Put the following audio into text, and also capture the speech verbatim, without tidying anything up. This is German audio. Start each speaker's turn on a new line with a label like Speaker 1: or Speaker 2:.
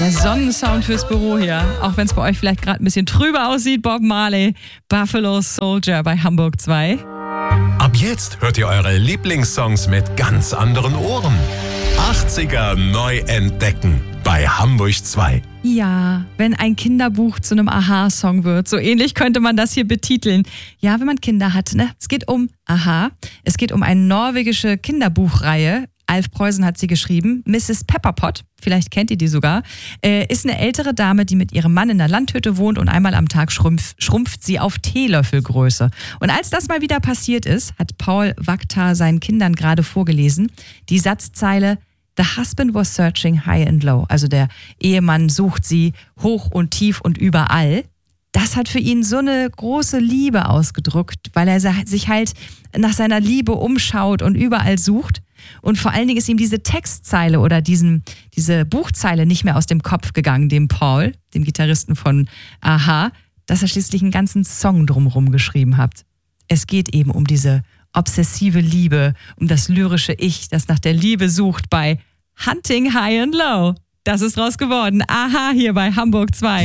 Speaker 1: Der Sonnensound fürs Büro hier. Auch wenn es bei euch vielleicht gerade ein bisschen trüber aussieht. Bob Marley, Buffalo Soldier bei Hamburg zwei.
Speaker 2: Ab jetzt hört ihr eure Lieblingssongs mit ganz anderen Ohren. achtziger neu entdecken bei Hamburg zwei.
Speaker 1: Ja, wenn ein Kinderbuch zu einem Aha-Song wird. So ähnlich könnte man das hier betiteln. Ja, wenn man Kinder hat, ne? Es geht um Aha. Es geht um eine norwegische Kinderbuchreihe. Alf Preußen hat sie geschrieben. Misses Pepperpot, vielleicht kennt ihr die sogar, äh, ist eine ältere Dame, die mit ihrem Mann in einer Landhütte wohnt und einmal am Tag schrumpf, schrumpft sie auf Teelöffelgröße. Und als das mal wieder passiert ist, hat Paul Wachter seinen Kindern gerade vorgelesen, die Satzzeile The husband was searching high and low. Also der Ehemann sucht sie hoch und tief und überall. Das hat für ihn so eine große Liebe ausgedrückt, weil er sich halt nach seiner Liebe umschaut und überall sucht. Und vor allen Dingen ist ihm diese Textzeile oder diesen, diese Buchzeile nicht mehr aus dem Kopf gegangen, dem Paul, dem Gitarristen von Aha, dass er schließlich einen ganzen Song drumherum geschrieben hat. Es geht eben um diese obsessive Liebe, um das lyrische Ich, das nach der Liebe sucht bei Hunting High and Low. Das ist draus geworden. Aha, hier bei Hamburg zwei.